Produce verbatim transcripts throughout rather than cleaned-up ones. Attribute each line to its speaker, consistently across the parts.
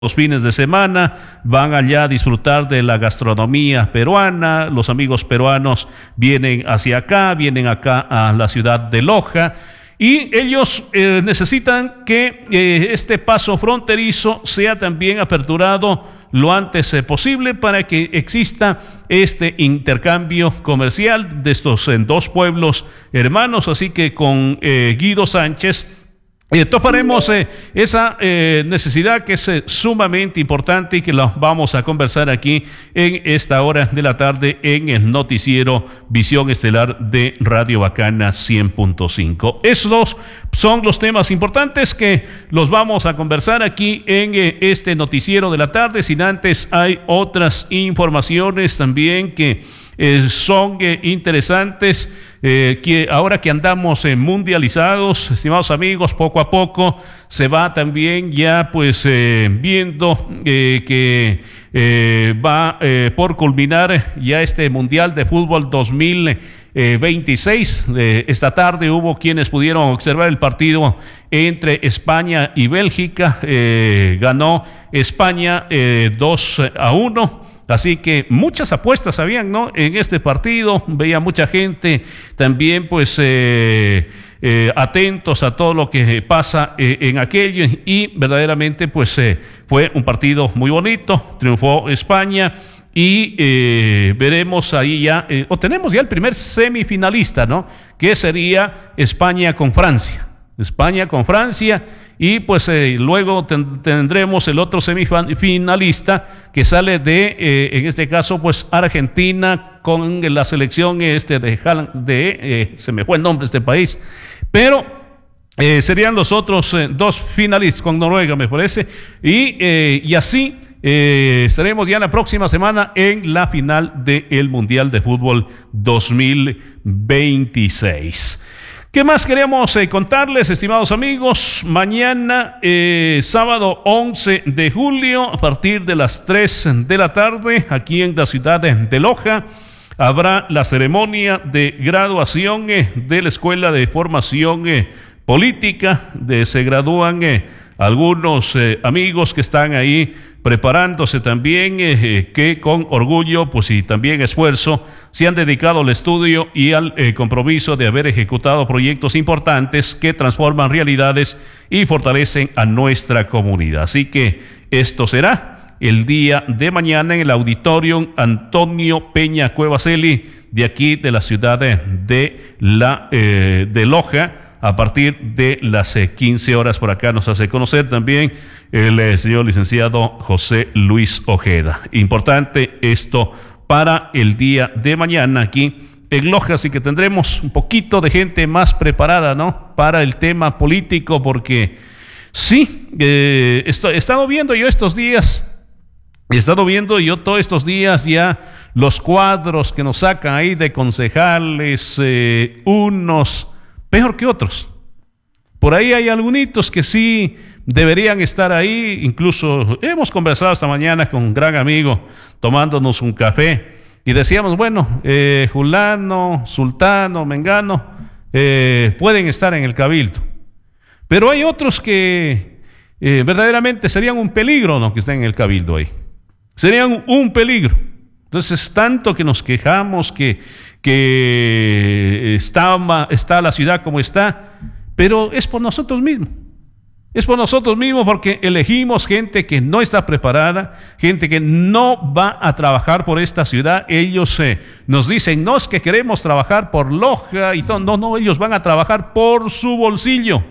Speaker 1: Los fines de semana van allá a disfrutar de la gastronomía peruana. Los amigos peruanos vienen hacia acá, vienen acá a la ciudad de Loja y ellos eh, necesitan que eh, este paso fronterizo sea también aperturado lo antes eh, posible para que exista este intercambio comercial de estos en dos pueblos hermanos. Así que con eh, Guido Sánchez Eh, toparemos eh, esa eh, necesidad que es eh, sumamente importante y que la vamos a conversar aquí en esta hora de la tarde en el noticiero Visión Estelar de Radio Bacana cien punto cinco. Esos son los temas importantes que los vamos a conversar aquí en eh, este noticiero de la tarde. Sin antes hay otras informaciones también que eh, son eh, interesantes. Eh, que ahora que andamos eh, mundializados, estimados amigos, poco a poco se va también ya pues eh, viendo eh, que eh, va eh, por culminar ya este Mundial de Fútbol dos mil veintiséis. Eh, esta tarde hubo quienes pudieron observar el partido entre España y Bélgica. Eh, ganó España eh, dos a uno. Así que muchas apuestas habían, ¿no?, en este partido. Veía mucha gente también, pues, eh, eh, atentos a todo lo que pasa eh, en aquello. Y verdaderamente, pues, eh, fue un partido muy bonito. Triunfó España y eh, veremos ahí ya, eh, o tenemos ya el primer semifinalista, ¿no?, que sería España con Francia. España con Francia. Y pues eh, luego ten, tendremos el otro semifinalista que sale de, eh, en este caso, pues Argentina con la selección este de, de eh, se me fue el nombre de este país, pero eh, serían los otros eh, dos finalistas con Noruega, me parece, y, eh, y así eh, estaremos ya la próxima semana en la final del Mundial de Fútbol dos mil veintiséis. ¿Qué más queremos eh, contarles, estimados amigos? Mañana, eh, sábado once de julio, a partir de las tres de la tarde, aquí en la ciudad de Loja, habrá la ceremonia de graduación eh, de la Escuela de Formación eh, Política. De, se gradúan eh, algunos eh, amigos que están ahí preparándose también, eh, que con orgullo pues y también esfuerzo se han dedicado al estudio y al eh, compromiso de haber ejecutado proyectos importantes que transforman realidades y fortalecen a nuestra comunidad. Así que esto será el día de mañana en el Auditorium Antonio Peña Cuevaseli de aquí de la ciudad de, de, la, eh, de Loja. A partir de las eh, quince horas por acá nos hace conocer también el eh, señor licenciado José Luis Ojeda. Importante esto para el día de mañana aquí en Loja, así que tendremos un poquito de gente más preparada, ¿no?, para el tema político, porque sí, eh, esto, he estado viendo yo estos días, he estado viendo yo todos estos días ya los cuadros que nos sacan ahí de concejales, eh, unos peor que otros. Por ahí hay algunos que sí deberían estar ahí. Incluso hemos conversado esta mañana con un gran amigo tomándonos un café y decíamos, bueno, eh, Julano, Sultano, Mengano eh, pueden estar en el cabildo, pero hay otros que eh, verdaderamente serían un peligro, ¿no?, que estén en el cabildo ahí. Serían un peligro. Entonces, tanto que nos quejamos que, que está, está la ciudad como está, pero es por nosotros mismos. Es por nosotros mismos porque elegimos gente que no está preparada, gente que no va a trabajar por esta ciudad. Ellos eh, nos dicen, no es que queremos trabajar por Loja y todo. No, no, ellos van a trabajar por su bolsillo.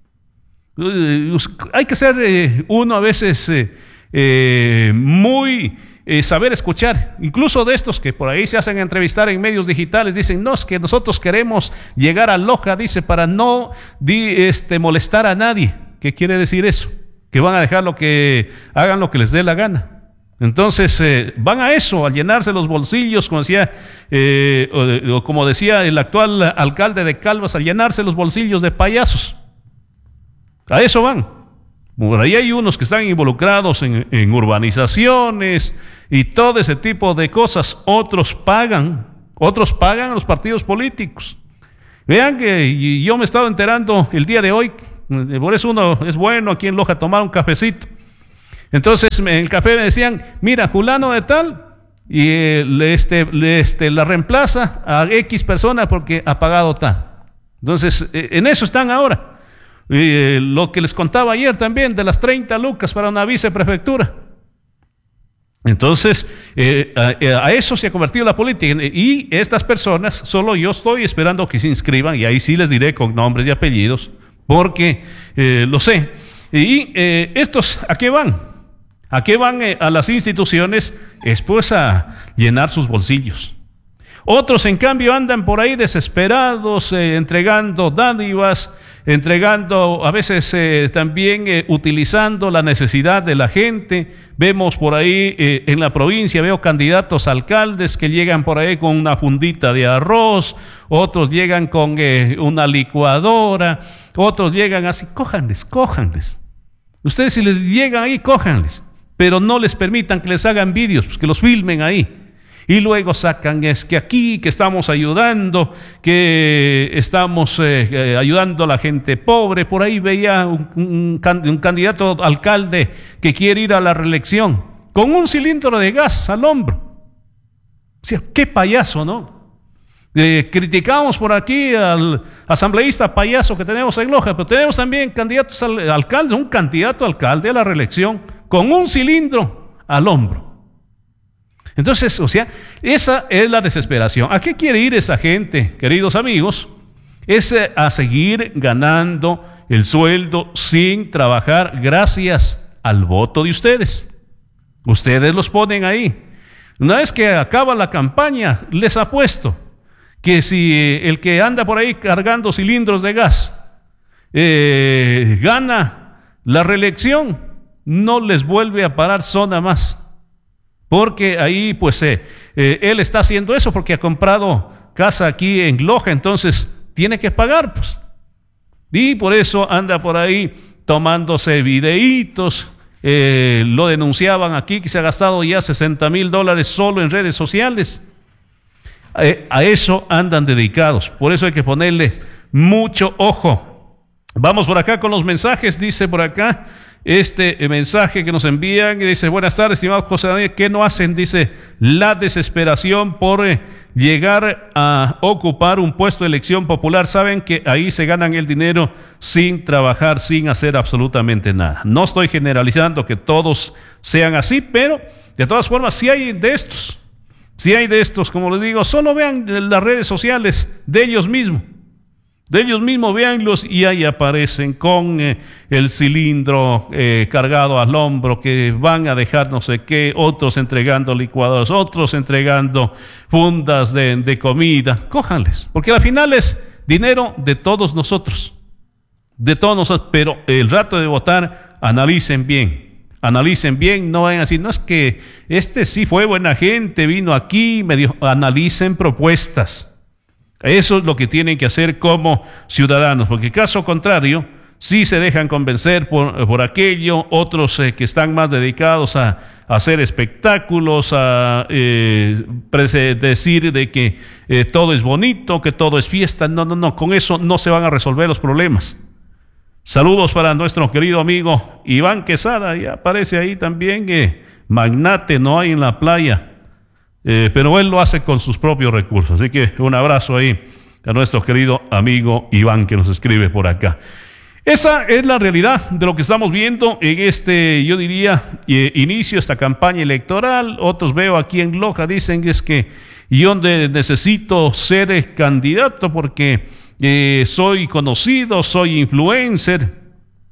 Speaker 1: Eh, hay que ser eh, uno a veces eh, eh, muy... Eh, saber escuchar, incluso de estos que por ahí se hacen entrevistar en medios digitales, dicen, no, es que nosotros queremos llegar a Loja, dice, para no di, este, molestar a nadie. ¿Qué quiere decir eso? Que van a dejar lo que, hagan lo que les dé la gana. Entonces, eh, van a eso, a llenarse los bolsillos, como decía, eh, o, o como decía el actual alcalde de Calvas, a llenarse los bolsillos de payasos. A eso van. Por ahí hay unos que están involucrados en, en urbanizaciones y todo ese tipo de cosas. Otros pagan, otros pagan a los partidos políticos. Vean que yo me he estado enterando el día de hoy, por eso uno es bueno aquí en Loja tomar un cafecito. Entonces en el café me decían, mira, fulano de tal, y eh, le, este, le, este, la reemplaza a X persona porque ha pagado tal. Entonces, eh, en eso están ahora. Eh, lo que les contaba ayer también, de las treinta lucas para una viceprefectura. Entonces, eh, a, a eso se ha convertido la política. Y estas personas, solo yo estoy esperando que se inscriban, y ahí sí les diré con nombres y apellidos, porque eh, lo sé. Y eh, estos, ¿a qué van? ¿A qué van eh, a las instituciones? Es pues a llenar sus bolsillos. Otros, en cambio, andan por ahí desesperados, eh, entregando dádivas, entregando, a veces eh, también eh, utilizando la necesidad de la gente. Vemos por ahí eh, en la provincia, veo candidatos a alcaldes que llegan por ahí con una fundita de arroz, otros llegan con eh, una licuadora, otros llegan así, cójanles, cójanles. Ustedes si les llegan ahí, cójanles, pero no les permitan que les hagan vídeos, pues que los filmen ahí. Y luego sacan, es que aquí, que estamos ayudando, que estamos eh, eh, ayudando a la gente pobre. Por ahí veía un, un, un candidato a alcalde que quiere ir a la reelección con un cilindro de gas al hombro. O sea, qué payaso, ¿no? Eh, criticamos por aquí al asambleísta payaso que tenemos en Loja, pero tenemos también candidatos al alcalde, un candidato a alcalde a la reelección con un cilindro al hombro. Entonces, o sea, esa es la desesperación. ¿A qué quiere ir esa gente, queridos amigos? Es eh, a seguir ganando el sueldo sin trabajar gracias al voto de ustedes. Ustedes los ponen ahí. Una vez que acaba la campaña, les apuesto que si eh, el que anda por ahí cargando cilindros de gas eh, gana la reelección, no les vuelve a parar zona más. Porque ahí pues eh, eh, él está haciendo eso porque ha comprado casa aquí en Loja, entonces tiene que pagar pues. Y por eso anda por ahí tomándose videitos, eh, lo denunciaban aquí que se ha gastado ya sesenta mil dólares solo en redes sociales. Eh, a eso andan dedicados, por eso hay que ponerles mucho ojo. Vamos por acá con los mensajes, dice por acá. Este mensaje que nos envían, dice, buenas tardes, estimado José Daniel, ¿qué no hacen? Dice, la desesperación por eh, llegar a ocupar un puesto de elección popular. Saben que ahí se ganan el dinero sin trabajar, sin hacer absolutamente nada. No estoy generalizando que todos sean así, pero de todas formas, si hay de estos, si hay de estos, como les digo, solo vean las redes sociales de ellos mismos. De ellos mismos, véanlos y ahí aparecen con eh, el cilindro eh, cargado al hombro, que van a dejar no sé qué, otros entregando licuados, otros entregando fundas de, de comida. Cójanles, porque al final es dinero de todos nosotros, de todos nosotros, pero el rato de votar, analicen bien, analicen bien, no vayan a decir, no es que este sí fue buena gente, vino aquí, me dijo, analicen propuestas. Eso es lo que tienen que hacer como ciudadanos, porque caso contrario, si se dejan convencer por, por aquello, otros eh, que están más dedicados a, a hacer espectáculos, a eh, decir de que eh, todo es bonito, que todo es fiesta. No, no, no, con eso no se van a resolver los problemas. Saludos para nuestro querido amigo Iván Quesada, y aparece ahí también, eh, magnate, no hay en la playa. Eh, pero él lo hace con sus propios recursos. Así que un abrazo ahí a nuestro querido amigo Iván que nos escribe por acá. Esa es la realidad de lo que estamos viendo en este, yo diría, eh, inicio de esta campaña electoral. Otros veo aquí en Loja, dicen que es que yo necesito ser candidato porque eh, soy conocido, soy influencer.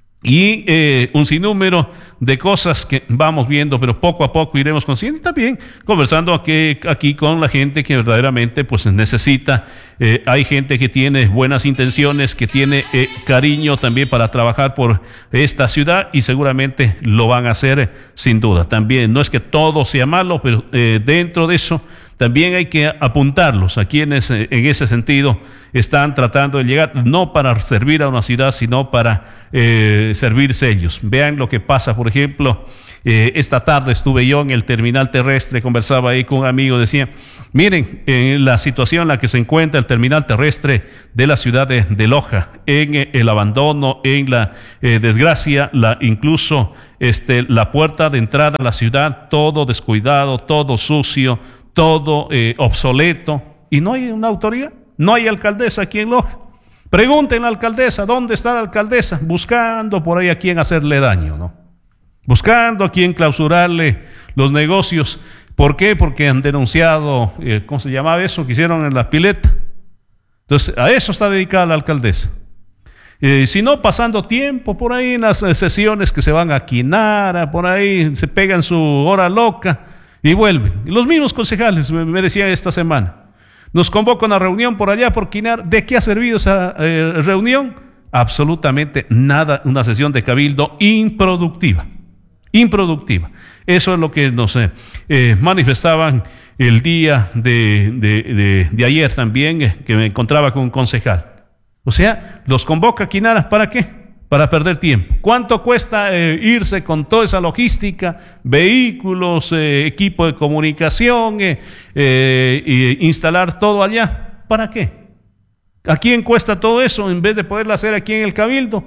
Speaker 1: Y eh, un sinnúmero de cosas que vamos viendo, pero poco a poco iremos conscientes. También conversando aquí, aquí con la gente que verdaderamente pues necesita. Eh, hay gente que tiene buenas intenciones, que tiene eh, cariño también para trabajar por esta ciudad y seguramente lo van a hacer sin duda. También no es que todo sea malo, pero eh, dentro de eso también hay que apuntarlos a quienes eh, en ese sentido están tratando de llegar, no para servir a una ciudad, sino para eh, servirse ellos. Vean lo que pasa, por ejemplo, eh, esta tarde estuve yo en el terminal terrestre, conversaba ahí con un amigo, decía, miren, en la situación en la que se encuentra el terminal terrestre de la ciudad de, de Loja, en eh, el abandono, en la eh, desgracia, la, incluso este, la puerta de entrada a la ciudad, todo descuidado, todo sucio, todo eh, obsoleto, y no hay una autoridad, no hay alcaldesa aquí en Loja. Pregunten a la alcaldesa, ¿dónde está la alcaldesa? Buscando por ahí a quién hacerle daño, ¿no? Buscando a quién clausurarle los negocios. ¿Por qué? Porque han denunciado, eh, ¿cómo se llamaba eso? Que hicieron en la pileta. Entonces, a eso está dedicada la alcaldesa. Eh, si no, pasando tiempo por ahí en las eh, sesiones que se van a Quinara, por ahí se pegan su hora loca y vuelven. Y los mismos concejales me, me decían esta semana, nos convocan a reunión por allá, por Quinara. ¿De qué ha servido esa eh, reunión? Absolutamente nada, una sesión de cabildo improductiva. Improductiva. Eso es lo que nos eh, eh, manifestaban el día de, de, de, de ayer también, eh, que me encontraba con un concejal. O sea, los convoca a Quinara, ¿para qué? Para perder tiempo. ¿Cuánto cuesta eh, irse con toda esa logística, vehículos, eh, equipo de comunicación, eh, eh, e instalar todo allá? ¿Para qué? ¿A quién cuesta todo eso en vez de poderlo hacer aquí en el cabildo?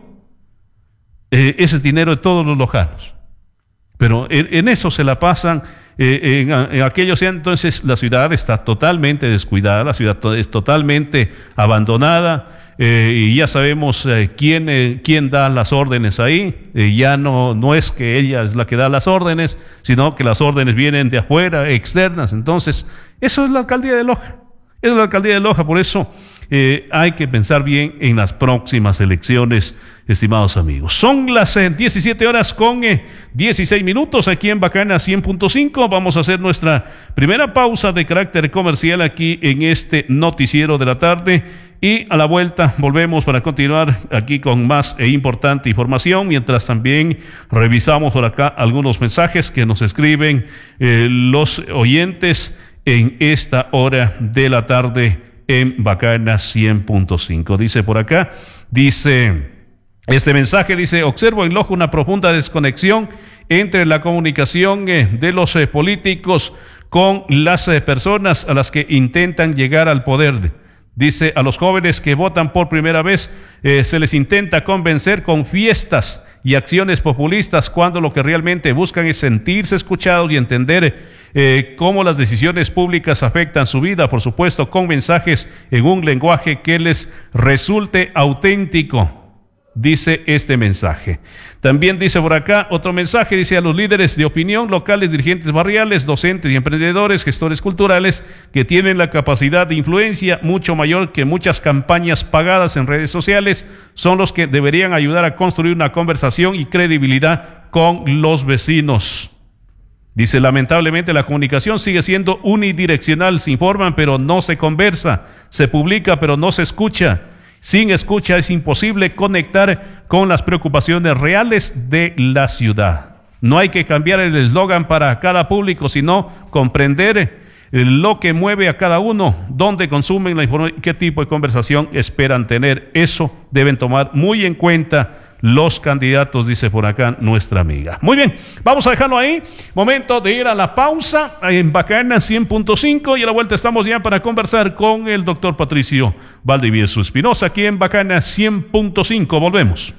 Speaker 1: Eh, ese es dinero de todos los lojanos. Pero en, en eso se la pasan, eh, en, en aquellos, entonces la ciudad está totalmente descuidada, la ciudad to- es totalmente abandonada. Eh, y ya sabemos eh, quién, eh, quién da las órdenes ahí. Eh, ya no, no es que ella es la que da las órdenes, sino que las órdenes vienen de afuera, externas. Entonces, eso es la alcaldía de Loja. Eso es la alcaldía de Loja. Por eso eh, hay que pensar bien en las próximas elecciones, estimados amigos. Son las eh, diecisiete horas con eh, dieciséis minutos aquí en Bacana cien punto cinco. Vamos a hacer nuestra primera pausa de carácter comercial aquí en este noticiero de la tarde. Y a la vuelta volvemos para continuar aquí con más e importante información, mientras también revisamos por acá algunos mensajes que nos escriben eh, los oyentes en esta hora de la tarde en Bacana cien punto cinco. Dice por acá, dice, este mensaje dice, observo en Loja una profunda desconexión entre la comunicación eh, de los eh, políticos con las eh, personas a las que intentan llegar al poder. Dice, a los jóvenes que votan por primera vez eh, se les intenta convencer con fiestas y acciones populistas, cuando lo que realmente buscan es sentirse escuchados y entender eh, cómo las decisiones públicas afectan su vida, por supuesto con mensajes en un lenguaje que les resulte auténtico. Dice este mensaje. También dice por acá otro mensaje, dice, a los líderes de opinión locales, dirigentes barriales, docentes y emprendedores, gestores culturales que tienen la capacidad de influencia mucho mayor que muchas campañas pagadas en redes sociales, son los que deberían ayudar a construir una conversación y credibilidad con los vecinos. Dice, lamentablemente la comunicación sigue siendo unidireccional, se informan pero no se conversa, se publica pero no se escucha. Sin escucha es imposible conectar con las preocupaciones reales de la ciudad. No hay que cambiar el eslogan para cada público, sino comprender lo que mueve a cada uno, dónde consumen la información, qué tipo de conversación esperan tener. Eso deben tomar muy en cuenta los candidatos, dice por acá nuestra amiga. Muy bien, vamos a dejarlo ahí. Momento de ir a la pausa en Bacana cien punto cinco y a la vuelta estamos ya para conversar con el doctor Patricio Valdivieso Espinosa aquí en Bacana cien punto cinco. Volvemos.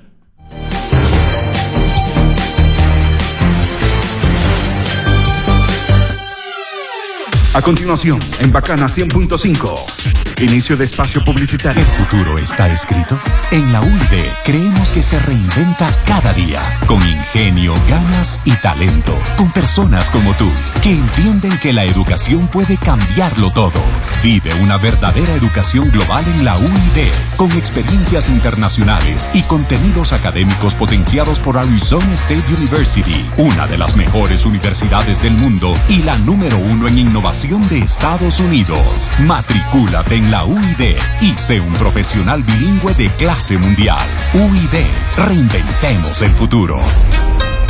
Speaker 2: A continuación, en Bacana cien punto cinco, inicio de espacio publicitario.
Speaker 3: ¿El futuro está escrito? En la U I D creemos que se reinventa cada día, con ingenio, ganas y talento, con personas como tú, que entienden que la educación puede cambiarlo todo. Vive una verdadera educación global en la U I D, con experiencias internacionales y contenidos académicos potenciados por Arizona State University, una de las mejores universidades del mundo y la número uno en innovación de Estados Unidos. Matricúlate en la U I D y sé un profesional bilingüe de clase mundial. U I D, reinventemos el futuro.